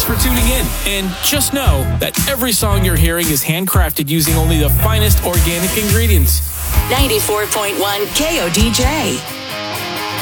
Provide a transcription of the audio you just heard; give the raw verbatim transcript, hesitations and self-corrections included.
Thanks for tuning in. And just know that every song you're hearing is handcrafted using only the finest organic ingredients. ninety-four point one K O D J.